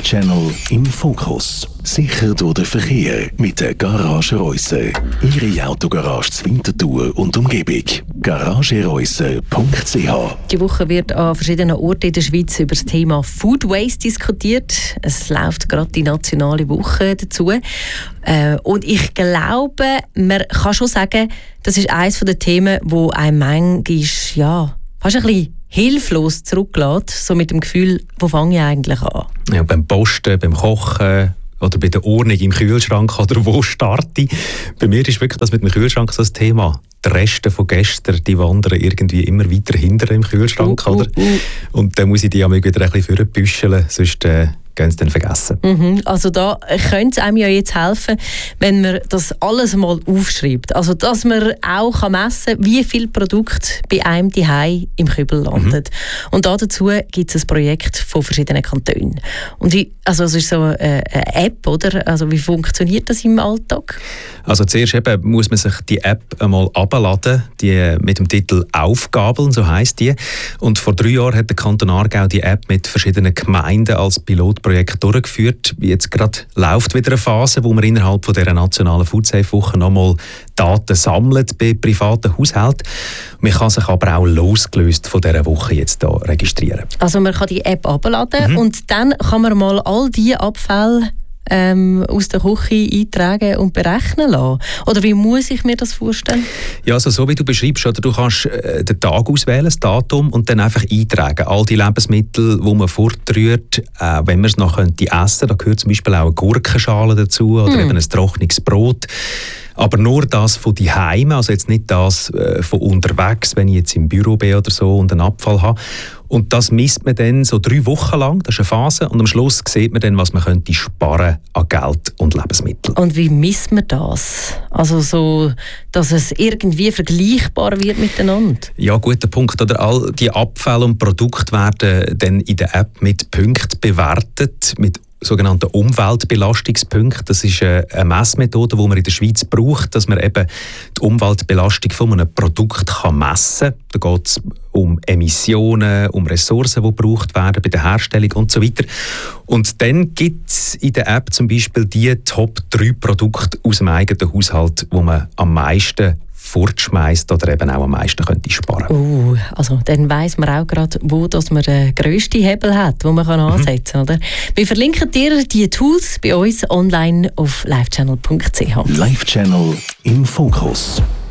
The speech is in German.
Live Channel im Fokus. Sicher durch den Verkehr mit der Garage Reusser. Ihre Autogarage zur Winterthur und Umgebung. garagereusser.ch. Die Woche wird an verschiedenen Orten in der Schweiz über das Thema Food Waste diskutiert. Es läuft gerade die nationale Woche dazu. Und ich glaube, man kann schon sagen, das ist eines der Themen, wo einem manchmal fast ein bisschen hilflos zurücklässt, so mit dem Gefühl, wo fange ich eigentlich an? Ja, beim Posten, beim Kochen oder bei der Ordnung im Kühlschrank oder wo starte ich? Bei mir ist wirklich das mit dem Kühlschrank so das Thema. Die Reste von gestern, die wandern irgendwie immer weiter hinter im Kühlschrank. Oder? Und dann muss ich die wieder ein bisschen vorbüscheln, sonst gehen sie dann vergessen. Also da könnte es einem ja jetzt helfen, wenn man das alles mal aufschreibt. Also dass man auch messen kann, wie viel Produkt bei einem zuhause im Kübel landet. Und dazu gibt es ein Projekt von verschiedenen Kantonen. Und es ist so eine App, oder? Also wie funktioniert das im Alltag? Also zuerst muss man sich die App einmal abladen, die mit dem Titel «Aufgabeln», so heisst die. Und vor 3 Jahren hat der Kanton Aargau die App mit verschiedenen Gemeinden als Pilotprojekt durchgeführt. Jetzt gerade läuft wieder eine Phase, wo man innerhalb von dieser nationalen Foodsafe-Woche nochmal Daten sammelt bei privaten Haushalten. Man kann sich aber auch losgelöst von dieser Woche jetzt hier registrieren. Also man kann die App abladen und dann kann man mal all diese Abfälle aus der Küche eintragen und berechnen lassen? Oder wie muss ich mir das vorstellen? Ja, also so wie du beschreibst, oder, du kannst den Tag auswählen, das Datum, und dann einfach eintragen. All die Lebensmittel, die man fortrührt, wenn man es noch essen könnte, da gehört zum Beispiel auch eine Gurkenschale dazu oder eben ein trockenes Brot. Aber nur das von die Heime, also jetzt nicht das von unterwegs, wenn ich jetzt im Büro bin oder so und einen Abfall habe. Und das misst man dann so 3 Wochen lang, das ist eine Phase, und am Schluss sieht man dann, was man könnte sparen an Geld und Lebensmitteln. Und wie misst man das? Also so, dass es irgendwie vergleichbar wird miteinander? Ja, guter Punkt. Oder all die Abfälle und Produkte werden dann in der App mit Punkten bewertet, mit sogenannten Umweltbelastungspunkten. Das ist eine Messmethode, die man in der Schweiz braucht, dass man eben die Umweltbelastung von einem Produkt messen kann. Da geht es um Emissionen, um Ressourcen, die gebraucht werden bei der Herstellung und so weiter. Und dann gibt es in der App zum Beispiel die Top 3 Produkte aus dem eigenen Haushalt, die man am meisten fortschmeißt oder eben auch am meisten könnte sparen. Also dann weiss man auch gerade, wo dass man den grössten Hebel hat, den man ansetzen kann. Oder? Wir verlinken dir die Tools bei uns online auf livechannel.ch. Live Channel im Fokus.